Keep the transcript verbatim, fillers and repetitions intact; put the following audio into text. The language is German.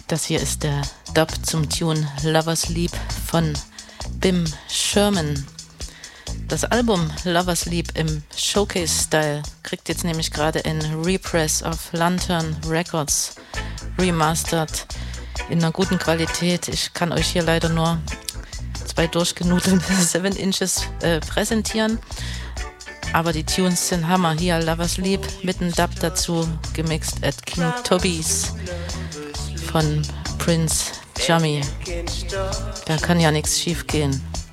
Das hier ist der Dub zum Tune Lover's Leap von Bim Sherman. Das Album Lover's Leap im Showcase-Style kriegt jetzt nämlich gerade in Repress auf Lantern Records remastered in einer guten Qualität. Ich kann euch hier leider nur zwei durchgenudelte seven Inches äh, präsentieren, aber die Tunes sind Hammer. Hier Lover's Leap mit einem Dub dazu, gemixt at King Tobies von Prince Jammy. Da kann ja nichts schief gehen.